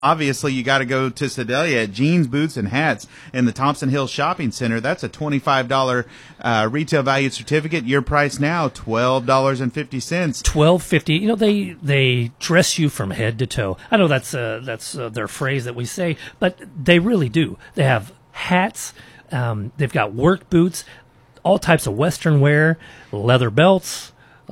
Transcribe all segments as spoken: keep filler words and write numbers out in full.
obviously, you got to go to Sedalia at Jeans, Boots, and Hats in the Thompson Hills Shopping Center. That's a twenty-five dollars uh, retail value certificate. Your price now, twelve dollars and fifty cents. twelve fifty. You know, they they dress you from head to toe. I know that's uh, that's uh, their phrase that we say, but they really do. They have hats. Um, they've got work boots, all types of Western wear, leather belts,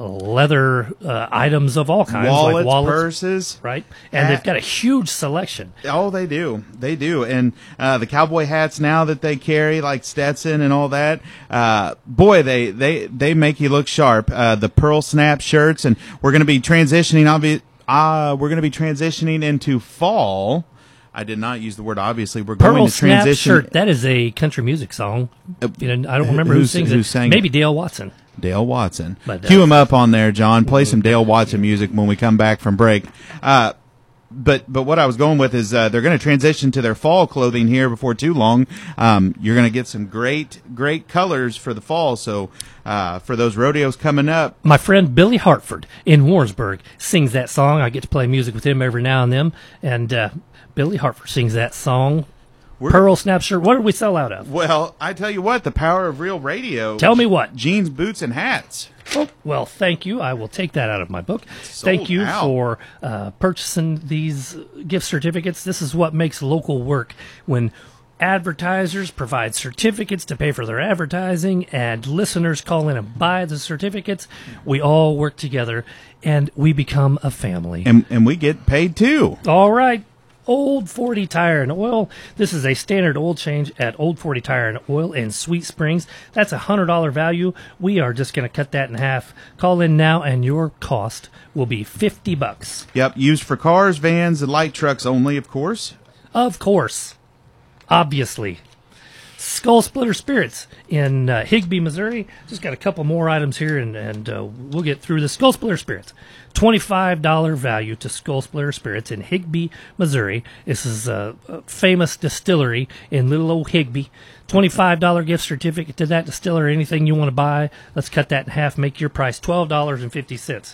leather uh, items of all kinds, wallets, like wallets, purses, right? And hat. They've got a huge selection. Oh, they do, they do, and uh, the cowboy hats now that they carry, like Stetson and all that. Uh, boy, they they they make you look sharp. Uh, the pearl snap shirts, and we're going to be transitioning. Obvi- uh, we're going to be transitioning into fall. I did not use the word obviously. We're Pearl going to Snap transition. Shirt. That is a country music song. You know, I don't remember who Who's- sings who it. sang Maybe it? Dale Watson. Dale Watson. But, uh, Cue him up on there, John. Play some Dale Watson music when we come back from break. Uh, but but what I was going with is uh, they're going to transition to their fall clothing here before too long. Um, you're going to get some great, great colors for the fall. So uh, for those rodeos coming up. My friend Billy Hartford in Warrensburg sings that song. I get to play music with him every now and then. And uh, Billy Hartford sings that song. We're, Pearl Snap Shirt. What did we sell out of? Well, I tell you what, the power of real radio. Tell me what. Jeans, boots, and hats. Oh, well, thank you. I will take that out of my book. Sold Thank you out. for uh, purchasing these gift certificates. This is what makes local work. When advertisers provide certificates to pay for their advertising and listeners call in and buy the certificates, we all work together and we become a family. And, and we get paid too. All right. Old forty Tire and Oil. This is a standard oil change at Old forty Tire and Oil in Sweet Springs. That's a one hundred dollars value. We are just going to cut that in half. Call in now and your cost will be fifty bucks. Yep, used for cars, vans, and light trucks only, of course. Of course. Obviously. Skull Splitter Spirits in uh, Higbee, Missouri. Just got a couple more items here, and, and uh, we'll get through the Skull Splitter Spirits. twenty-five dollars value to Skull Splitter Spirits in Higbee, Missouri. This is a, a famous distillery in little old Higbee. twenty-five dollars gift certificate to that distillery. Anything you want to buy, let's cut that in half. Make your price twelve dollars and fifty cents.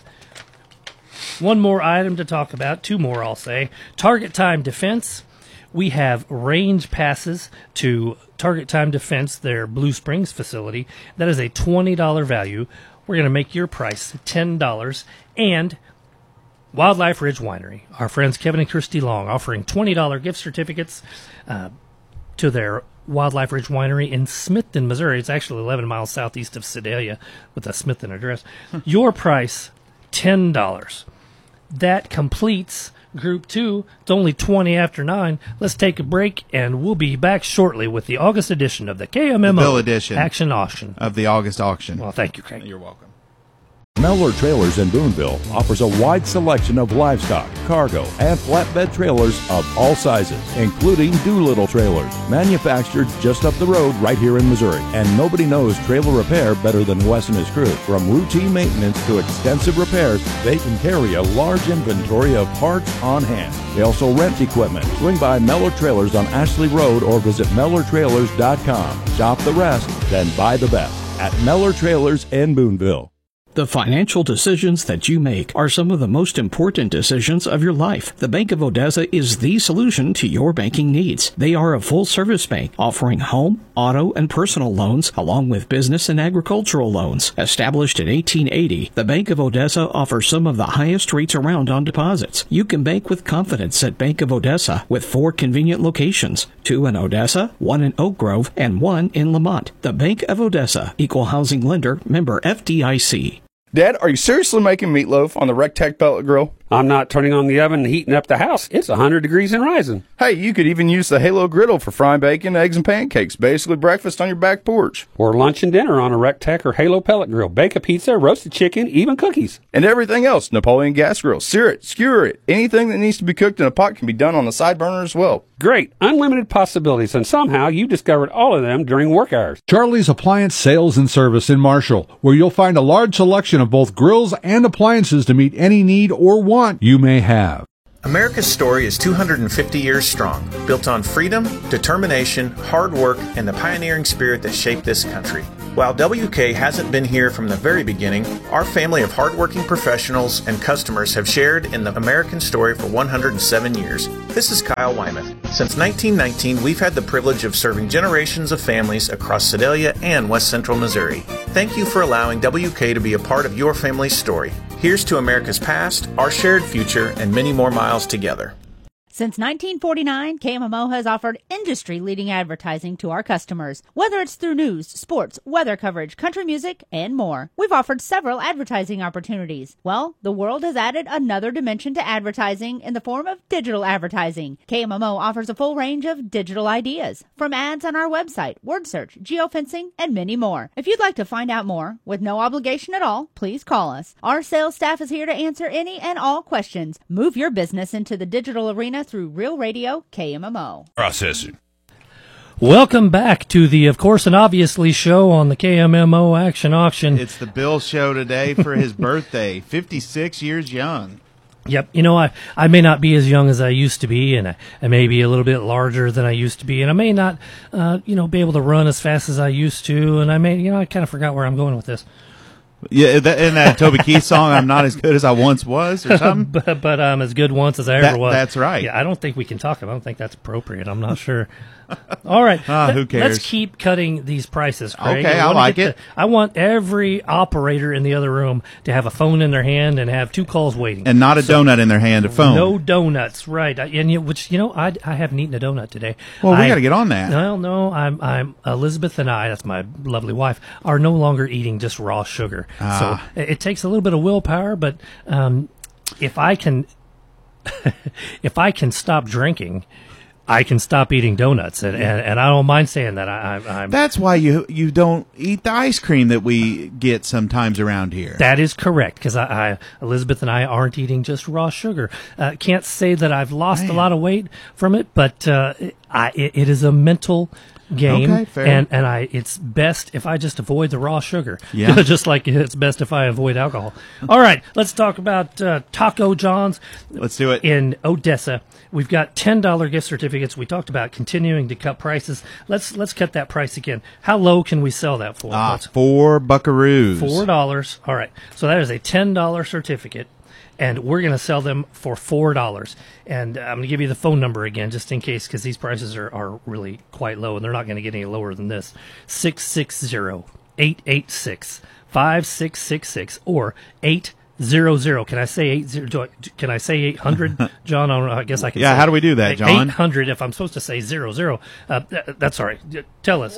One more item to talk about. Two more, I'll say. Target Time Defense. We have range passes to Target Time Defense, their Blue Springs facility. That is a twenty dollars value. We're going to make your price ten dollars. And Wildlife Ridge Winery, our friends Kevin and Christy Long, offering twenty dollars gift certificates uh, to their Wildlife Ridge Winery in Smithton, Missouri. It's actually eleven miles southeast of Sedalia with a Smithton address. Your price, ten dollars. That completes Group two. It's only twenty after nine. Let's take a break, and we'll be back shortly with the August edition of the K M M O The Bill edition. Action Auction. Of the August auction. Well, thank you, Craig. You're welcome. Mellor Trailers in Boonville offers a wide selection of livestock, cargo, and flatbed trailers of all sizes, including Doolittle trailers, manufactured just up the road right here in Missouri. And nobody knows trailer repair better than Wes and his crew. From routine maintenance to extensive repairs, they can carry a large inventory of parts on hand. They also rent equipment. Swing by Mellor Trailers on Ashley Road or visit Mellor Trailers dot com. Shop the rest, then buy the best at Mellor Trailers in Boonville. The financial decisions that you make are some of the most important decisions of your life. The Bank of Odessa is the solution to your banking needs. They are a full-service bank offering home, auto, and personal loans, along with business and agricultural loans. Established in eighteen eighty, the Bank of Odessa offers some of the highest rates around on deposits. You can bank with confidence at Bank of Odessa with four convenient locations, two in Odessa, one in Oak Grove, and one in Lamont. The Bank of Odessa, Equal Housing Lender, member F D I C. Dad, are you seriously making meatloaf on the Rectech pellet grill? I'm not turning on the oven and heating up the house. It's one hundred degrees and rising. Hey, you could even use the Halo griddle for frying bacon, eggs, and pancakes. Basically breakfast on your back porch. Or lunch and dinner on a Rectech or Halo pellet grill. Bake a pizza, roasted chicken, even cookies. And everything else. Napoleon gas grill. Sear it, skewer it. Anything that needs to be cooked in a pot can be done on the side burner as well. Great. Unlimited possibilities, and somehow you discovered all of them during work hours. Charlie's Appliance Sales and Service in Marshall, where you'll find a large selection of both grills and appliances to meet any need or want you may have. America's story is two hundred fifty years strong, built on freedom, determination, hard work, and the pioneering spirit that shaped this country. While W K hasn't been here from the very beginning, our family of hardworking professionals and customers have shared in the American story for one hundred seven years. This is Kyle Wymuth. Since nineteen nineteen, we've had the privilege of serving generations of families across Sedalia and West Central Missouri. Thank you for allowing W K to be a part of your family's story. Here's to America's past, our shared future, and many more miles together. Since nineteen forty-nine, K M M O has offered industry-leading advertising to our customers, whether it's through news, sports, weather coverage, country music, and more. We've offered several advertising opportunities. Well, the world has added another dimension to advertising in the form of digital advertising. K M M O offers a full range of digital ideas, from ads on our website, word search, geofencing, and many more. If you'd like to find out more, with no obligation at all, please call us. Our sales staff is here to answer any and all questions. Move your business into the digital arena through Real Radio K M M O. Processing. Welcome back to the Of Course and Obviously show on the K M M O Action Auction. It's the Bill show today for his birthday, fifty-six years young. Yep. You know, I, I may not be as young as I used to be, and I, I may be a little bit larger than I used to be, and I may not, uh, you know, be able to run as fast as I used to, and I may, you know, I kind of forgot where I'm going with this. Yeah, that, in that Toby Keith song, I'm not as good as I once was, or something. but, but I'm as good once as I that, ever was. That's right. Yeah, I don't think we can talk about it. I don't think that's appropriate. I'm not sure. All right. Ah, who cares? Let's keep cutting these prices, Craig. Okay, I like it. To, I want every operator in the other room to have a phone in their hand and have two calls waiting. And not a so, donut in their hand, a phone. No donuts, right. And you, which, you know, I, I haven't eaten a donut today. Well, we got to get on that. Well, no, I'm, I'm, Elizabeth and I, that's my lovely wife, are no longer eating just raw sugar. Ah. So it, it takes a little bit of willpower, but um, if I can, if I can stop drinking, I can stop eating donuts, and, and, and I don't mind saying that. I, I'm, I'm That's why you you don't eat the ice cream that we get sometimes around here. That is correct, because I, I, Elizabeth and I aren't eating just raw sugar. Uh, can't say that I've lost Man. a lot of weight from it, but uh, I, it, it is a mental game, Okay, fair. and and I it's best if I just avoid the raw sugar. Yeah. Just like it's best if I avoid alcohol. All right, let's talk about uh, Taco John's. Let's do it. In Odessa, we've got ten dollar gift certificates. We talked about continuing to cut prices. Let's let's cut that price again. How low can we sell that for? Ah, Let's- four buckaroos. Four dollars. All right. So that is a ten dollar certificate, and we're going to sell them for four dollars. And I'm going to give you the phone number again, just in case, because these prices are, are really quite low, and they're not going to get any lower than this. six six zero, eight eight six, five six six six or eight zero zero. Can I say eight zero? Do I, can I say eight hundred, John? I, don't know, I guess I can. Yeah, say how do we do that, John? Eight hundred. If I'm supposed to say zero zero, uh, th- that's all right. Tell us.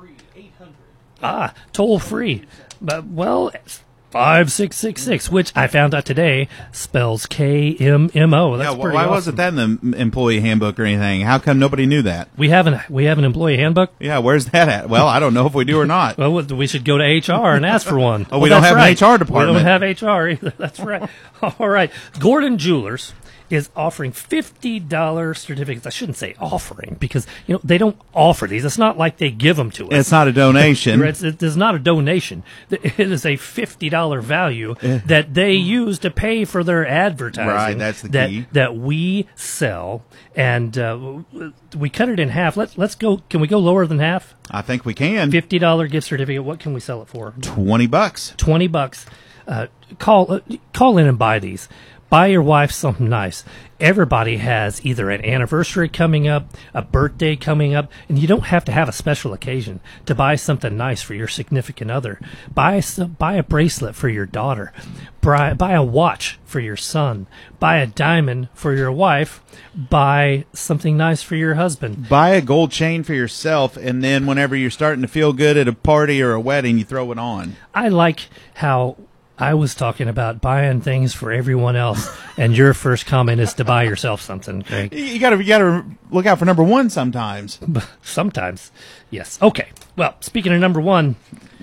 Ah, toll free. But, well, five six six six, which I found out today spells K M M O. That's yeah, wh- pretty why awesome. wasn't that in the m- employee handbook or anything? How come nobody knew that? We have an we have an employee handbook. Yeah, where's that at? Well, I don't know if we do or not. Well, we should go to H R and ask for one. Oh, we Well, don't that's have an right. H R department. We don't have H R either. That's right. All right. Gordon Jewelers is offering fifty dollar certificates. I shouldn't say offering, because you know they don't offer these. It's not like they give them to us. It's not a donation. It's, it is not a donation. It is a fifty dollar value that they use to pay for their advertising. Right, that's the that, key. That we sell, and uh, we cut it in half. Let's let's go. Can we go lower than half? I think we can. Fifty dollar gift certificate. What can we sell it for? Twenty bucks. Twenty bucks. Uh, call uh, call in and buy these. Buy your wife something nice. Everybody has either an anniversary coming up, a birthday coming up, and you don't have to have a special occasion to buy something nice for your significant other. Buy some, buy a bracelet for your daughter. Buy, buy a watch for your son. Buy a diamond for your wife. Buy something nice for your husband. Buy a gold chain for yourself, and then whenever you're starting to feel good at a party or a wedding, you throw it on. I like how I was talking about buying things for everyone else, and your first comment is to buy yourself something, Craig. You gotta, you gotta look out for number one sometimes. Sometimes, yes. Okay. Well, speaking of number one,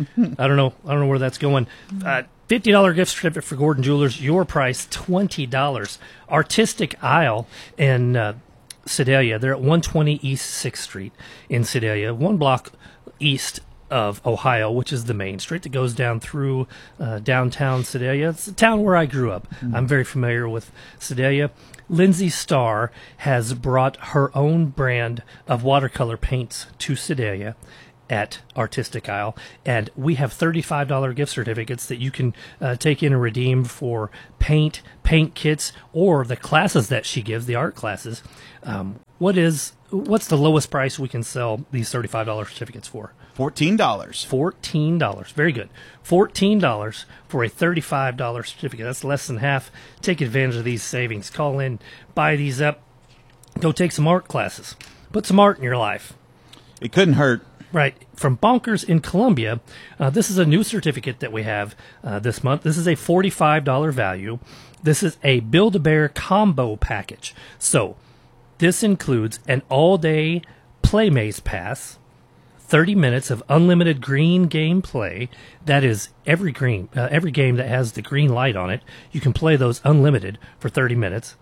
I don't know. I don't know where that's going. Uh, Fifty dollar gift certificate for Gordon Jewelers. Your price twenty dollars. Artistic Isle in uh, Sedalia. They're at one twenty East Sixth Street in Sedalia, one block east of Ohio, which is the main street that goes down through uh, downtown Sedalia. It's the town where I grew up. Mm-hmm. I'm very familiar with Sedalia. Lindsay Starr has brought her own brand of watercolor paints to Sedalia, at Artistic Isle, and we have thirty-five dollars gift certificates that you can uh, take in and redeem for paint, paint kits, or the classes that she gives, the art classes. Um, what is what's the lowest price we can sell these thirty-five dollars certificates for? fourteen dollars. fourteen dollars. Very good. fourteen dollars for a thirty-five dollars certificate. That's less than half. Take advantage of these savings. Call in, buy these up, go take some art classes. Put some art in your life. It couldn't hurt. Right. From Bonkers in Columbia, uh, this is a new certificate that we have uh, this month. This is a forty-five dollars value. This is a Build-A-Bear combo package. So this includes an all-day Play Maze Pass, thirty minutes of unlimited green game play. That is every green, uh, every game that has the green light on it. You can play those unlimited for thirty minutes.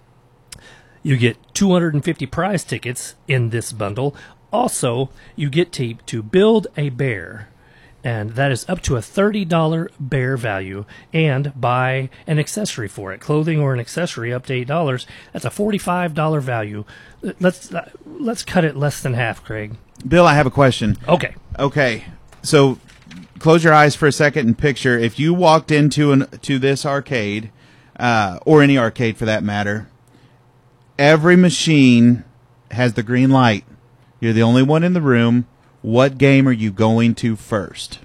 You get two hundred fifty prize tickets in this bundle. Also, you get to, to build a bear, and that is up to a thirty dollars bear value, and buy an accessory for it, clothing or an accessory up to eight dollars. That's a forty-five dollars value. Let's uh, let's cut it less than half, Craig. Bill, I have a question. Okay. Okay. So close your eyes for a second and picture if you walked into an to this arcade, uh, or any arcade for that matter, every machine has the green light. You're the only one in the room. What game are you going to first?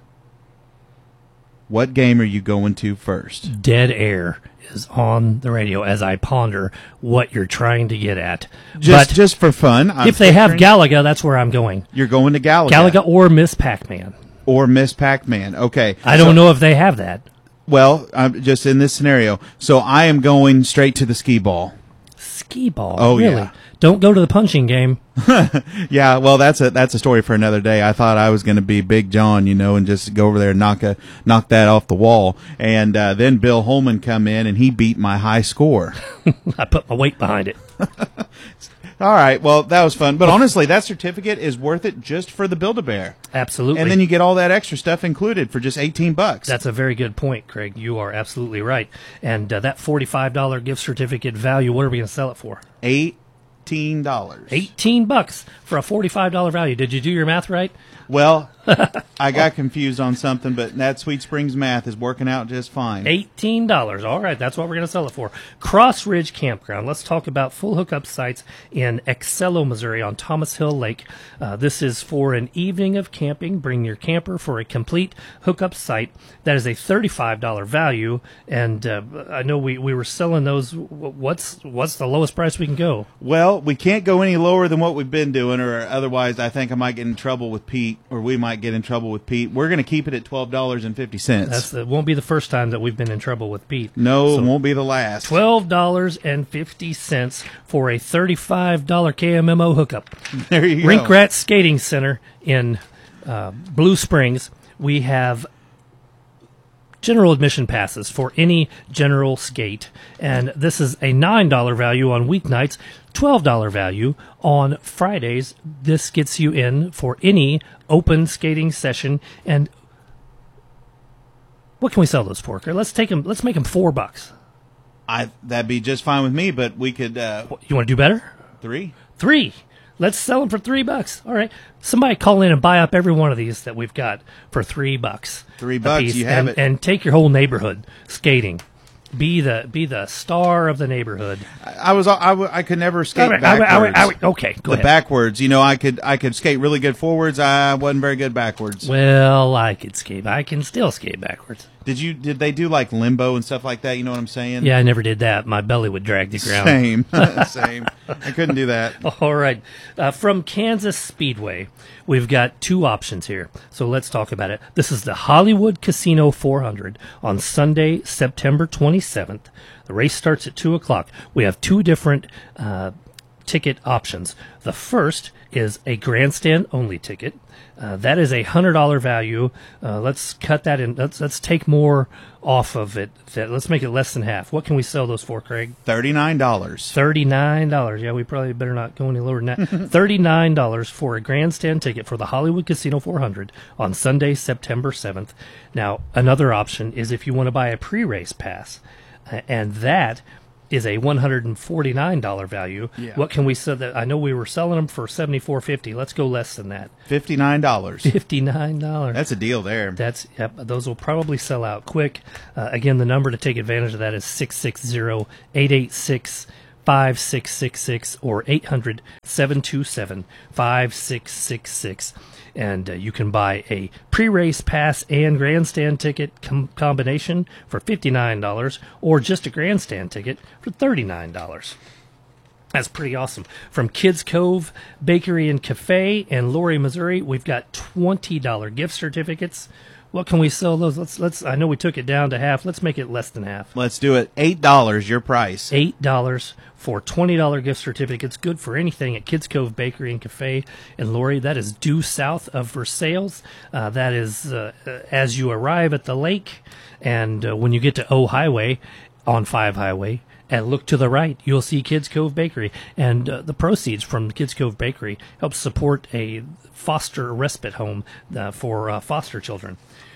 What game are you going to first? Dead air is on the radio as I ponder what you're trying to get at. Just but just for fun. I'm if they have picturing- Galaga, that's where I'm going. You're going to Galaga. Galaga or Miss Pac-Man. Or Miss Pac-Man. Okay. I don't So- know if they have that. Well, I'm just in this scenario. So I am going straight to the skee ball. Skee ball? Oh, really? yeah. Don't go to the punching game. Yeah, well, that's a that's a story for another day. I thought I was going to be Big John, you know, and just go over there and knock a knock that off the wall. And uh, then Bill Holman come in and he beat my high score. I put my weight behind it. All right, well, that was fun. But honestly, that certificate is worth it just for the Build-A-Bear. Absolutely. And then you get all that extra stuff included for just eighteen bucks. That's a very good point, Craig. You are absolutely right. And uh, that forty-five dollars gift certificate value, what are we going to sell it for? eighteen dollars. eighteen bucks for a forty-five dollars value. Did you do your math right? Well, I got confused on something, but that Sweet Springs math is working out just fine. eighteen dollars. All right, that's what we're going to sell it for. Cross Ridge Campground. Let's talk about full hookup sites in Excello, Missouri on Thomas Hill Lake. Uh, this is for an evening of camping. Bring your camper for a complete hookup site. That is a thirty-five dollars value, and uh, I know we, we were selling those. What's, what's the lowest price we can go? Well, we can't go any lower than what we've been doing, or otherwise I think I might get in trouble with Pete, or we might get in trouble with Pete. We're going to keep it at twelve dollars and fifty cents. That's the, won't be the first time that we've been in trouble with Pete. No, So it won't be the last. twelve dollars and fifty cents for a thirty-five dollars K M M O hookup. There you Rink go. Rat Skating Center in uh, Blue Springs. We have general admission passes for any general skate, and this is a nine dollars value on weeknights, twelve dollars value on Fridays. This gets you in for any open skating session. And what can we sell those for? Let's take them. Let's make them four bucks. I that'd be just fine with me, but we could uh, You want to do better? three. Three. Let's sell them for three bucks. All right. Somebody call in and buy up every one of these that we've got for three bucks. Three a bucks, piece, you have and, it. And take your whole neighborhood skating. Be the be the star of the neighborhood. I, I was I, w- I could never skate All right, all right, backwards. all right, all right. Okay, go the ahead. backwards, you know, I could I could skate really good forwards. I wasn't very good backwards. Well, I could skate. I can still skate backwards. Did you? Did they do like limbo and stuff like that? You know what I'm saying? Yeah, I never did that. My belly would drag the ground. Same, same. I couldn't do that. All right. Uh, from Kansas Speedway, we've got two options here. So let's talk about it. This is the Hollywood Casino four hundred on Sunday, September twenty-seventh. The race starts at two o'clock. We have two different uh, ticket options. The first is a grandstand only ticket. Uh, that is a one hundred dollars value. Uh, let's cut that in. Let's, let's take more off of it. That, let's make it less than half. What can we sell those for, Craig? Thirty-nine dollars. thirty-nine dollars. Yeah, we probably better not go any lower than that. thirty-nine dollars for a grandstand ticket for the Hollywood Casino four hundred on Sunday, September seventh. Now, another option is if you want to buy a pre-race pass, uh, and that is a one hundred forty-nine dollars value. Yeah. What can we sell that? I know we were selling them for seventy-four fifty. Let's go less than that. fifty-nine dollars. fifty-nine dollars. That's a deal there. That's yep. Those will probably sell out quick. Uh, again, the number to take advantage of that is six six zero, eight eight six, five six six six or eight hundred, seven two seven, five six six six. And uh, you can buy a pre-race pass and grandstand ticket com- combination for fifty-nine dollars or just a grandstand ticket for thirty-nine dollars. That's pretty awesome. From Kids Cove Bakery and Cafe in Laurie, Missouri, we've got twenty dollars gift certificates. What can we sell those? Let's let's. I know we took it down to half. Let's make it less than half. Let's do it. Eight dollars, your price. Eight dollars for twenty dollars gift certificates. Good for anything at Kids Cove Bakery and Cafe in Laurie. That is due south of Versailles. Uh, that is uh, as you arrive at the lake, and uh, when you get to O Highway, on five Highway, and look to the right, you'll see Kids Cove Bakery. And uh, the proceeds from Kids Cove Bakery help support a foster respite home uh, for uh, foster children.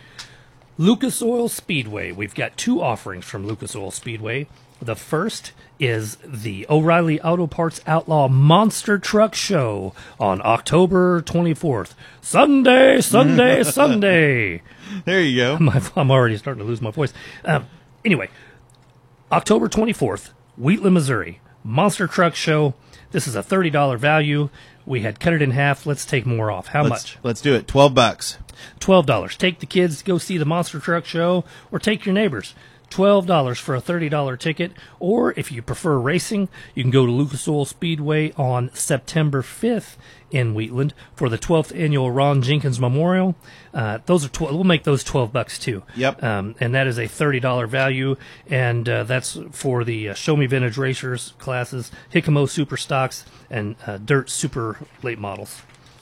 Lucas Oil Speedway. We've got two offerings from Lucas Oil Speedway. The first is the O'Reilly Auto Parts Outlaw Monster Truck Show on October twenty-fourth. Sunday, Sunday, Sunday. There you go. I'm, I'm already starting to lose my voice. Um, anyway, October twenty-fourth, Wheatland, Missouri. Monster Truck Show. This is a thirty dollars value. We had cut it in half. Let's take more off. How let's, much? Let's do it. twelve bucks. twelve dollars. Take the kids to go see the Monster Truck Show, or take your neighbors. twelve dollars for a thirty dollars ticket. Or if you prefer racing, you can go to Lucas Oil Speedway on September fifth in Wheatland for the twelfth annual Ron Jenkins Memorial. Uh, those are tw- we'll make those twelve bucks too. Yep. Um, and that is a thirty dollars value, and uh, that's for the uh, Show Me Vintage Racers classes, Hikamo Super Stocks, and uh, Dirt Super Late Models.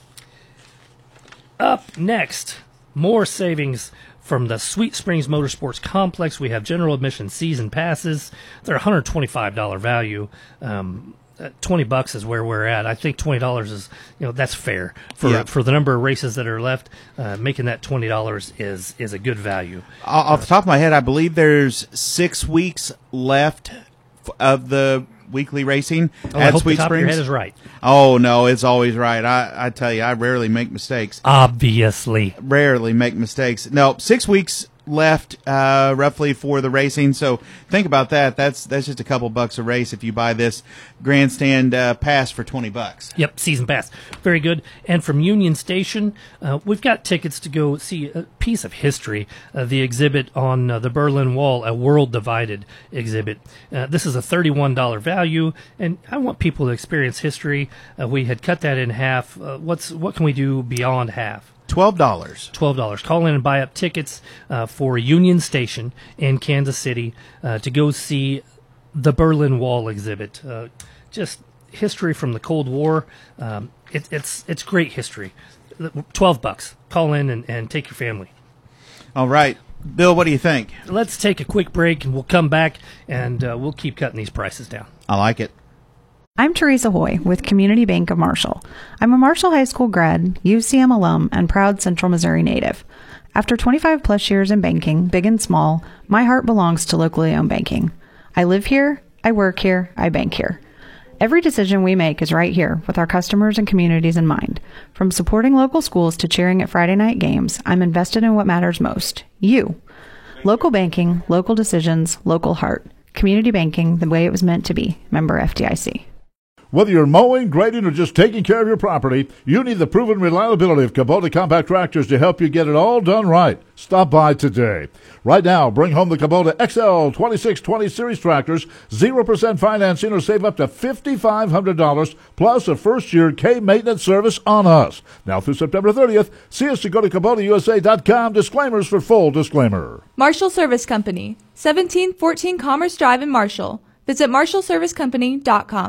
Up next, more savings from the Sweet Springs Motorsports Complex. We have general admission season passes. They're one hundred twenty-five dollars value. Um, uh, twenty bucks is where we're at. I think twenty dollars is, you know, that's fair for Yep. for the number of races that are left. Uh, making that twenty dollars is is a good value. Off the top of my head, I believe there's six weeks left f- of the weekly racing Oh, I at hope Sweet the top Springs. of your head is right. Oh no, it's always right. I, I tell you, I rarely make mistakes. Obviously. Rarely make mistakes. No, six weeks left, uh, roughly for the racing. So think about that. That's that's just a couple bucks a race if you buy this grandstand uh, pass for twenty bucks. Yep, season pass. Very good. And from Union Station, uh, we've got tickets to go see a piece of history, uh, the exhibit on uh, the Berlin Wall, a World Divided exhibit. Uh, this is a thirty-one dollars value, and I want people to experience history. Uh, we had cut that in half. Uh, what's what can we do beyond half? Twelve dollars. twelve dollars. Call in and buy up tickets uh, for Union Station in Kansas City uh, to go see the Berlin Wall exhibit. Uh, just history from the Cold War. Um, it, it's it's great history. twelve bucks. Call in and, and take your family. All right. Bill, what do you think? Let's take a quick break and we'll come back and uh, we'll keep cutting these prices down. I like it. I'm Teresa Hoy with Community Bank of Marshall. I'm a Marshall High School grad, U C M alum, and proud Central Missouri native. After twenty-five plus years in banking, big and small, my heart belongs to locally owned banking. I live here, I work here, I bank here. Every decision we make is right here with our customers and communities in mind. From supporting local schools to cheering at Friday night games, I'm invested in what matters most, you. Local banking, local decisions, local heart. Community banking the way it was meant to be. Member F D I C. Whether you're mowing, grading, or just taking care of your property, you need the proven reliability of Kubota compact tractors to help you get it all done right. Stop by today. Right now, bring home the Kubota X L twenty-six twenty Series tractors, zero percent financing, or save up to five thousand five hundred dollars, plus a first-year K-maintenance service on us. Now through September thirtieth, see us to go to Kubota U S A dot com. Disclaimers for full disclaimer. Marshall Service Company, seventeen fourteen Commerce Drive in Marshall. Visit marshall service company dot com.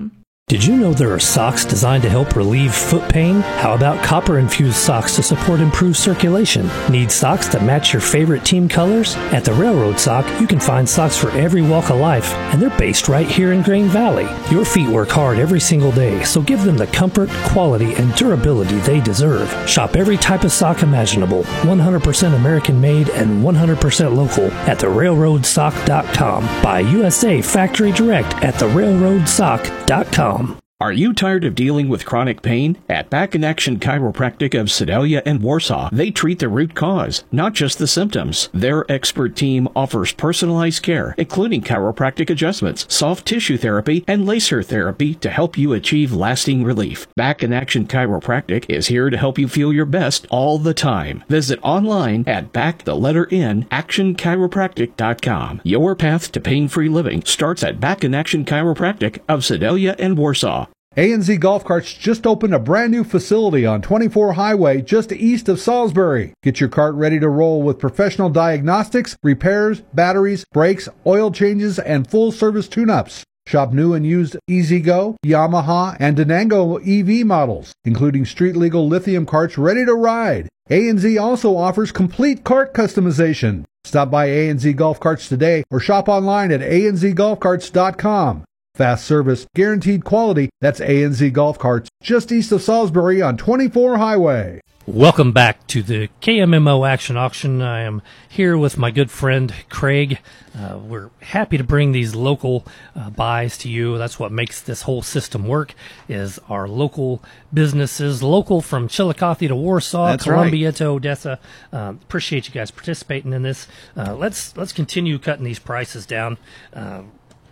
Did you know there are socks designed to help relieve foot pain? How about copper-infused socks to support improved circulation? Need socks that match your favorite team colors? At the Railroad Sock, you can find socks for every walk of life, and they're based right here in Grain Valley. Your feet work hard every single day, so give them the comfort, quality, and durability they deserve. Shop every type of sock imaginable, one hundred percent American-made and one hundred percent local at the railroad sock dot com. Buy U S A Factory Direct at the railroad sock dot com. Are you tired of dealing with chronic pain? At Back in Action Chiropractic of Sedalia and Warsaw, they treat the root cause, not just the symptoms. Their expert team offers personalized care, including chiropractic adjustments, soft tissue therapy, and laser therapy to help you achieve lasting relief. Back in Action Chiropractic is here to help you feel your best all the time. Visit online at back the letter N action chiropractic dot com. Your path to pain-free living starts at Back in Action Chiropractic of Sedalia and Warsaw. A and Z Golf Carts just opened a brand new facility on twenty-four Highway just east of Salisbury. Get your cart ready to roll with professional diagnostics, repairs, batteries, brakes, oil changes, and full-service tune-ups. Shop new and used E-Z-Go, Yamaha, and Denango E V models, including street-legal lithium carts ready to ride. A and Z also offers complete cart customization. Stop by A and Z Golf Carts today or shop online at a n z golf carts dot com. Fast service, guaranteed quality. That's A and Z Golf Carts, just east of Salisbury on twenty-four Highway. Welcome back to the K M M O Action Auction. I am here with my good friend Craig. Uh, we're happy to bring these local uh, buys to you. That's what makes this whole system work, is our local businesses, local from Chillicothe to Warsaw, That's Columbia right. to Odessa. Um, appreciate you guys participating in this. Uh, let's let's continue cutting these prices down. Uh,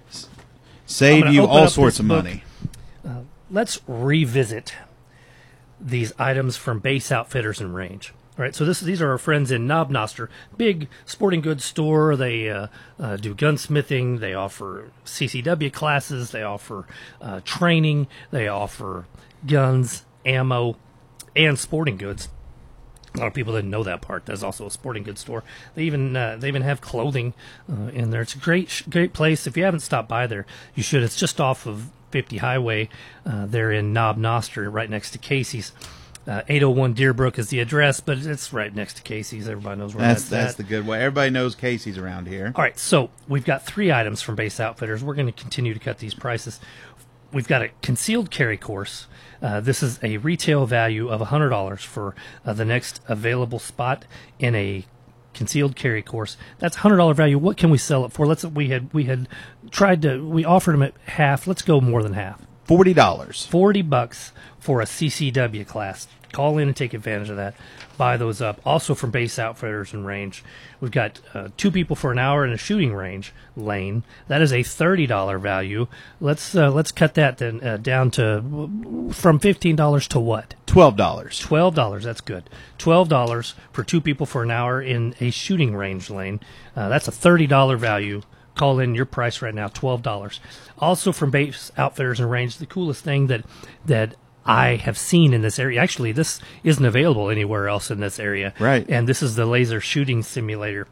Save I'm you gonna all open up sorts this of book. money. Uh, let's revisit these items from Base Outfitters and Range. All right, so this these are our friends in Knob Noster, big sporting goods store. They uh, uh, do gunsmithing. They offer C C W classes. They offer uh, training. They offer guns, ammo, and sporting goods. A lot of people didn't know that part. There's also a sporting goods store. They even uh, they even have clothing uh, in there. It's a great great place. If you haven't stopped by there, you should. It's just off of fifty Highway. Uh, they're in Knob Noster, right next to Casey's. Uh, eight oh one Deerbrook is the address, but it's right next to Casey's. Everybody knows where That's that's, that's at. the good way. Everybody knows Casey's around here. All right, so we've got three items from Base Outfitters. We're going to continue to cut these prices. We've got a concealed carry course. Uh, this is a retail value of one hundred dollars for uh, the next available spot in a concealed carry course. That's one hundred dollars value. What can we sell it for? Let's we had we had tried to we offered them at half. Let's go more than half. Forty dollars. Forty bucks for a C C W class. Call in and take advantage of that. Buy those up. Also from Base Outfitters and Range, we've got uh, two people for an hour in a shooting range lane. That is a thirty dollars value. Let's uh, let's cut that then uh, down to from fifteen dollars to what? Twelve dollars. Twelve dollars. That's good. Twelve dollars for two people for an hour in a shooting range lane. Uh, that's a thirty dollars value. Call in your price right now, twelve dollars. Also from Base Outfitters and Range, the coolest thing that that I have seen in this area. Actually, this isn't available anywhere else in this area. Right. And this is the laser shooting simulator.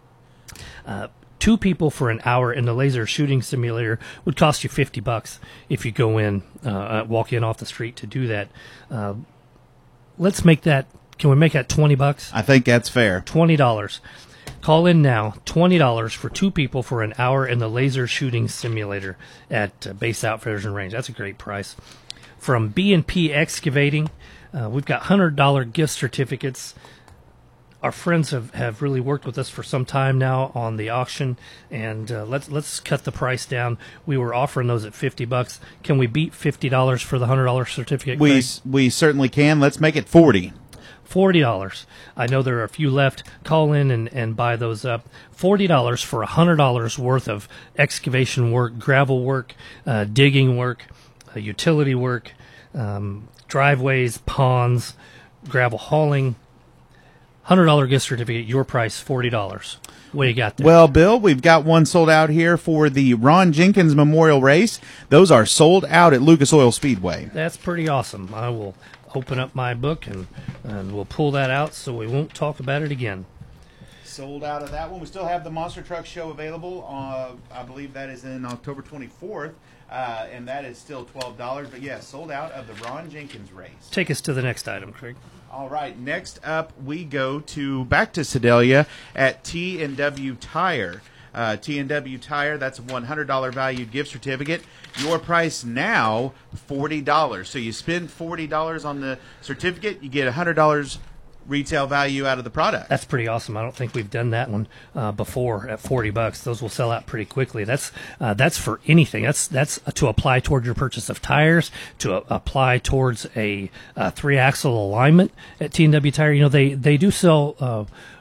Uh, two people for an hour in the laser shooting simulator would cost you fifty bucks if you go in, uh, walk in off the street to do that. Uh, let's make that, can we make that twenty bucks? I think that's fair. twenty dollars. Call in now, twenty dollars for two people for an hour in the laser shooting simulator at uh, Base Outfitters and Range. That's a great price. From B and P Excavating, uh, we've got one hundred dollars gift certificates. Our friends have, have really worked with us for some time now on the auction, and uh, let's let's cut the price down. We were offering those at fifty bucks. Can we beat fifty dollars for the one hundred dollars certificate? We Craig? we certainly can. Let's make it forty. forty dollars. I know there are a few left. Call in and, and buy those up. forty dollars for one hundred dollars worth of excavation work, gravel work, uh, digging work, uh, utility work, um, driveways, ponds, gravel hauling. one hundred dollars gift certificate, your price, forty dollars. What do you got there? Well, Bill, we've got one sold out here for the Ron Jenkins Memorial Race. Those are sold out at Lucas Oil Speedway. That's pretty awesome. I will open up my book and, and we'll pull that out so we won't talk about it again. sold out of that one. We still have the Monster Truck Show available. Uh, I believe that is in October twenty-fourth, uh, and that is still twelve dollars. But, yeah, sold out of the Ron Jenkins race. Take us to the next item, Craig. All right, next up we go to back to Sedalia at T and W Tire. Uh, T and W Tire, that's a one hundred dollars valued gift certificate. Your price now, forty dollars. So you spend forty dollars on the certificate, you get one hundred dollars retail value out of the product. That's pretty awesome. I don't think we've done that one uh, before at forty bucks. Those will sell out pretty quickly. That's uh, that's for anything. That's that's to apply toward your purchase of tires, to uh, apply towards a uh, three axle alignment at T and W Tire. You know, they they do sell uh,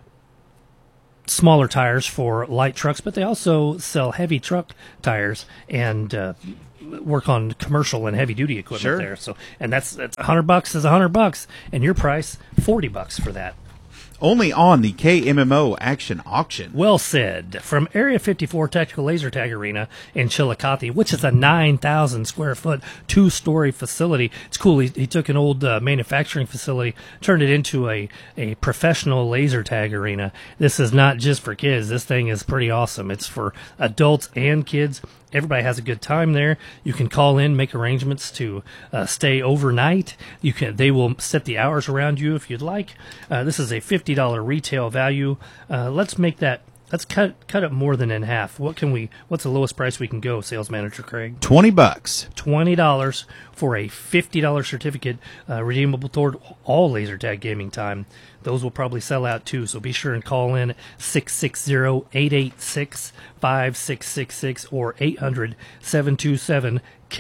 smaller tires for light trucks, but they also sell heavy truck tires and uh, work on commercial and heavy duty equipment Sure. there. So, and that's that's a hundred bucks is a hundred bucks, and your price forty bucks for that. Only on the K M M O Action Auction. Well said. From Area fifty-four Tactical Laser Tag Arena in Chillicothe, which is a nine thousand square foot, two-story facility. It's cool. He, he took an old uh, manufacturing facility, turned it into a, a professional laser tag arena. This is not just for kids. This thing is pretty awesome. It's for adults and kids. Everybody has a good time there. You can call in, make arrangements to uh, stay overnight. You can. They will set the hours around you if you'd like. Uh, this is a fifty dollars retail value. Uh, let's make that. Let's cut cut it more than in half. What can we? What's the lowest price we can go, Sales Manager Craig? Twenty bucks. Twenty dollars for a fifty dollars certificate, uh, redeemable toward all laser tag gaming time. Those will probably sell out too, so be sure and call in six six zero, eight eight six, five six six six or eight hundred, seven two seven,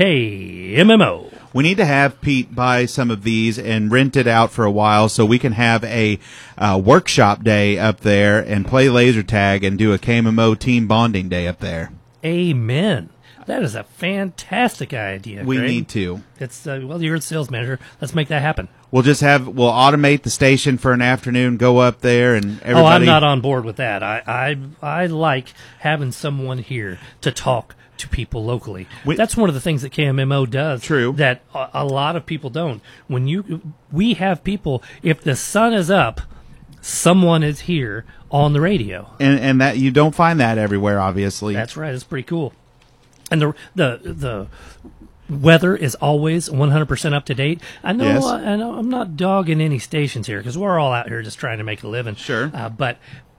K M M O. We need to have Pete buy some of these and rent it out for a while so we can have a uh, workshop day up there and play laser tag and do a K M M O team bonding day up there. Amen. That is a fantastic idea. We Craig. need to. It's uh, well, you're the sales manager. Let's make that happen. We'll just have we'll automate the station for an afternoon. Go up there and everybody. Oh, I'm not on board with that. I I, I like having someone here to talk to people locally. We, That's one of the things that K M M O does. True. That a, a lot of people don't. When you we have people. If the sun is up, someone is here on the radio. And and that you don't find that everywhere. Obviously. That's right. It's pretty cool. And the the the weather is always one hundred percent up to date. I know, Yes. uh, I know I'm not dogging any stations here because we're all out here just trying to make a living. Sure. Uh, but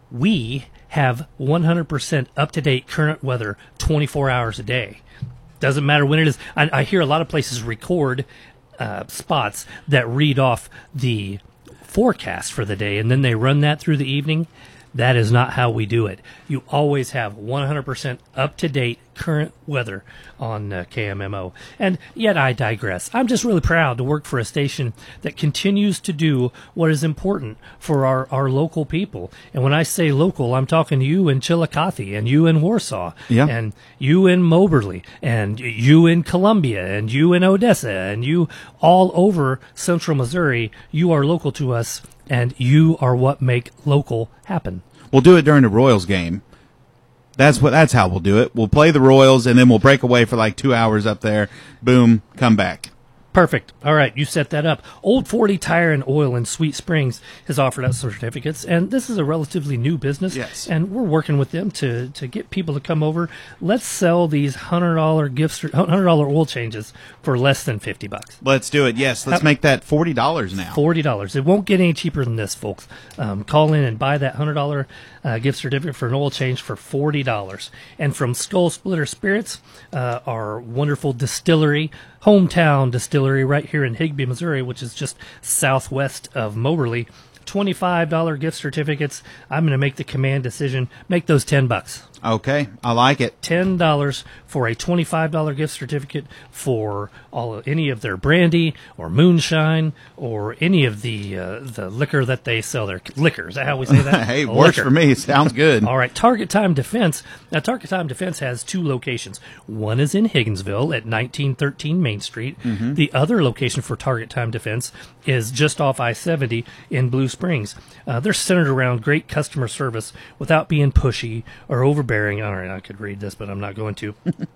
we have one hundred percent up to date current weather twenty-four hours a day. Doesn't matter when it is. I, I hear a lot of places record uh, spots that read off the forecast for the day and then they run that through the evening. That is not how we do it. You always have one hundred percent up-to-date current weather on uh, K M M O. And yet I digress. I'm just really proud to work for a station that continues to do what is important for our, our local people. And when I say local, I'm talking to you in Chillicothe and you in Warsaw Yeah. and you in Moberly and you in Columbia and you in Odessa and you all over central Missouri. You are local to us. And you are what make local happen. We'll do it during the Royals game. That's what. That's how we'll do it. We'll play the Royals, and then we'll break away for like two hours up there. Boom, come back. Perfect. All right, you set that up. Old forty Tire and Oil in Sweet Springs has offered us certificates, and this is a relatively new business. Yes. And we're working with them to, to get people to come over. Let's sell these one hundred dollars gifts, one hundred dollars oil changes for less than fifty bucks. Let's do it. Yes, let's make that forty dollars now. forty dollars. It won't get any cheaper than this, folks. Um, call in and buy that one hundred dollars uh, gift certificate for an oil change for forty dollars. And from Skull Splitter Spirits, uh, our wonderful distillery, hometown distillery right here in Higbee, Missouri, which is just southwest of Moberly, twenty-five dollars gift certificates. I'm going to make the command decision. Make those ten bucks. Okay, I like it. ten dollars for a twenty-five dollars gift certificate for all any of their brandy or moonshine or any of the uh, the liquor that they sell. Their liquor, is that how we say that? Hey, works for me. Sounds good. All right, Target Time Defense. Now, Target Time Defense has two locations. One is in Higginsville at nineteen thirteen Main Street. Mm-hmm. The other location for Target Time Defense is just off I seventy in Blue Springs. Uh, they're centered around great customer service without being pushy or overbearing. All right, I could read this, but I'm not going to.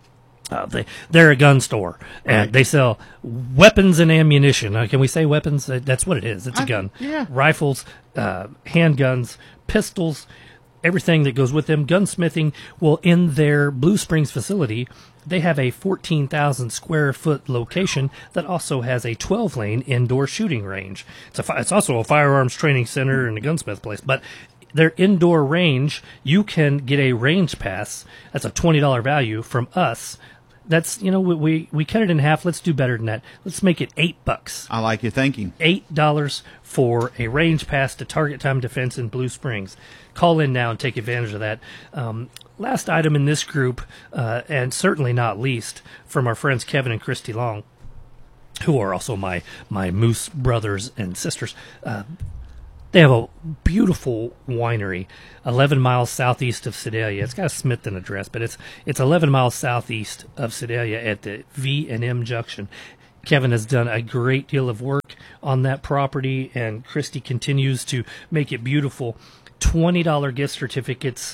Uh, they, they're a gun store, and Right. they sell weapons and ammunition. Uh, can we say weapons? Uh, That's what it is. It's a I- gun. yeah. Rifles, uh, handguns, pistols, everything that goes with them. Gunsmithing, well, in their Blue Springs facility, they have a fourteen thousand square foot location that also has a twelve lane indoor shooting range. It's a, fi- it's also a firearms training center and a gunsmith place, but their indoor range, you can get a range pass. That's a twenty dollars value from us. That's, you know, we, we, we cut it in half. Let's do better than that. Let's make it eight bucks. I like your thinking. Eight dollars for a range pass to Target Time Defense in Blue Springs. Call in now and take advantage of that. Um, last item in this group, uh, and certainly not least, from our friends Kevin and Christy Long, who are also my, my Moose brothers and sisters. Uh, They have a beautiful winery, eleven miles southeast of Sedalia. It's got a Smithton address, but it's it's eleven miles southeast of Sedalia at the V and M junction. Kevin has done a great deal of work on that property, and Christy continues to make it beautiful. twenty dollars gift certificates.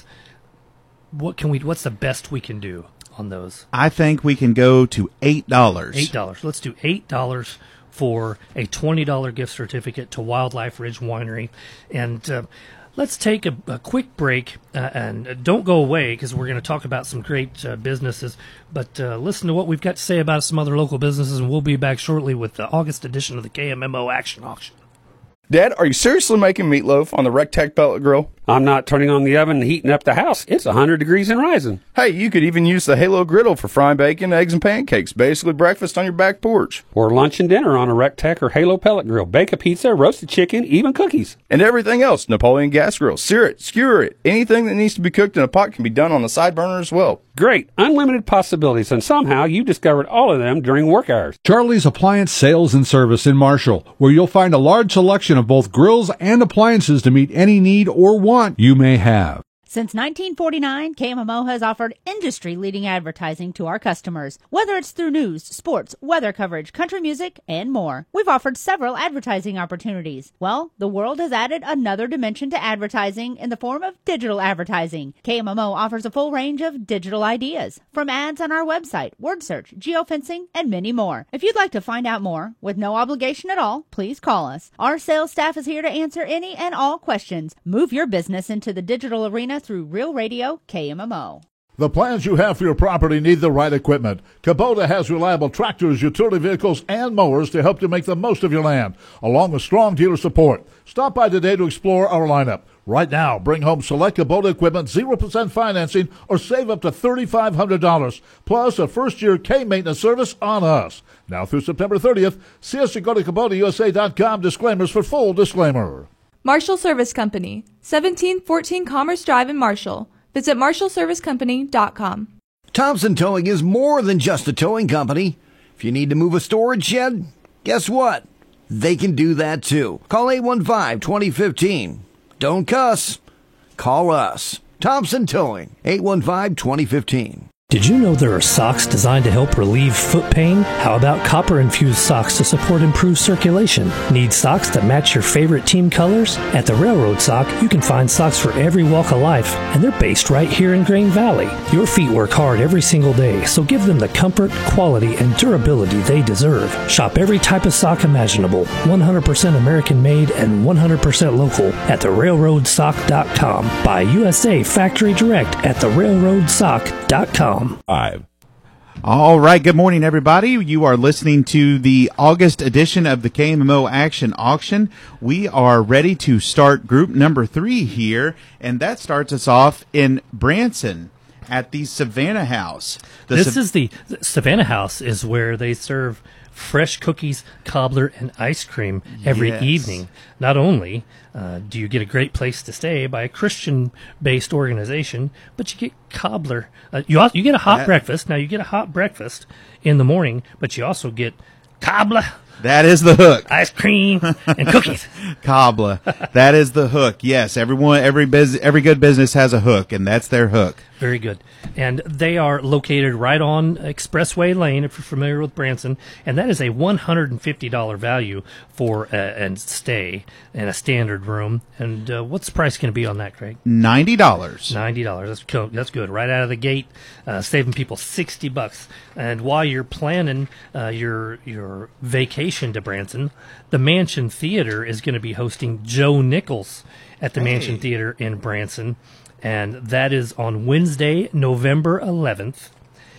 What can we? What's the best we can do on those? I think we can go to eight dollars. Eight dollars. Let's do eight dollars for a twenty dollars gift certificate to Wildlife Ridge Winery. And uh, let's take a, a quick break, uh, and don't go away, because we're going to talk about some great uh, businesses. But uh, listen to what we've got to say about some other local businesses, and we'll be back shortly with the August edition of the K M M O Action Auction. Dad, are you seriously making meatloaf on the Rectech pellet grill? I'm not turning on the oven and heating up the house. It's one hundred degrees and rising. Hey, you could even use the Halo griddle for frying bacon, eggs, and pancakes. Basically breakfast on your back porch. Or lunch and dinner on a Rectech or Halo pellet grill. Bake a pizza, roasted chicken, even cookies. And everything else. Napoleon gas grill. Sear it, skewer it. Anything that needs to be cooked in a pot can be done on the side burner as well. Great. Unlimited possibilities, and somehow you discovered all of them during work hours. Charlie's Appliance Sales and Service in Marshall, where you'll find a large selection of both grills and appliances to meet any need or want you may have. Since nineteen forty-nine, K M M O has offered industry-leading advertising to our customers. Whether it's through news, sports, weather coverage, country music, and more, we've offered several advertising opportunities. Well, the world has added another dimension to advertising in the form of digital advertising. K M M O offers a full range of digital ideas, from ads on our website, word search, geofencing, and many more. If you'd like to find out more, with no obligation at all, please call us. Our sales staff is here to answer any and all questions. Move your business into the digital arena through Real Radio K M M O. The plans you have for your property need the right equipment. Kubota has reliable tractors, utility vehicles, and mowers to help you make the most of your land, along with strong dealer support. Stop by today to explore our lineup. Right now, bring home select Kubota equipment, zero percent financing, or save up to three thousand five hundred dollars, plus a first-year K-maintenance service on us. Now through September thirtieth, see us at go to Kubota U S A dot com. Disclaimers for full disclaimer. Marshall Service Company, seventeen fourteen Commerce Drive in Marshall. Visit marshall service company dot com. Thompson Towing is more than just a towing company. If you need to move a storage shed, guess what? They can do that too. Call eight one five, two zero one five. Don't cuss. Call us. Thompson Towing, eight one five, two zero one five. Did you know there are socks designed to help relieve foot pain? How about copper-infused socks to support improved circulation? Need socks that match your favorite team colors? At the Railroad Sock, you can find socks for every walk of life, and they're based right here in Grain Valley. Your feet work hard every single day, so give them the comfort, quality, and durability they deserve. Shop every type of sock imaginable, one hundred percent American-made and one hundred percent local at the railroad sock dot com. Buy U S A Factory Direct at the railroad sock dot com. Five. All right. Good morning, everybody. You are listening to the August edition of the K M M O Action Auction. We are ready to start group number three here, and that starts us off in Branson at the Savannah House. The this Sa- is the, the Savannah House is where they serve fresh cookies, cobbler, and ice cream every Yes. evening. Not only uh, do you get a great place to stay by a Christian-based organization, but you get cobbler. Uh, you also, you get a hot That- breakfast. Now, you get a hot breakfast in the morning, but you also get cobbler, That is the hook. ice cream, and cookies. Cobbler. That is the hook. Yes, everyone, every bus- every good business has a hook, and that's their hook. Very good. And they are located right on Expressway Lane, if you're familiar with Branson, and that is a one hundred fifty dollars value for a, a stay in a standard room. And uh, what's the price going to be on that, Craig? Ninety dollars. ninety dollars. That's co- that's good. Right out of the gate, uh, saving people sixty bucks. And while you're planning uh, your your vacation to Branson, the Mansion Theater is going to be hosting Joe Nichols at the Hey. Mansion Theater in Branson. and that is on Wednesday, November eleventh.